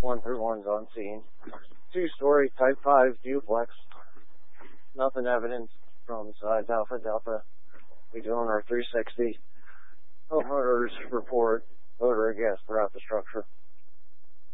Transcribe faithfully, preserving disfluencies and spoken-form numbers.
one through one's on scene. Two-story Type five duplex. Nothing evident from sides Alpha Delta. We doing our three sixty. Homeowners report odor of gas throughout the structure.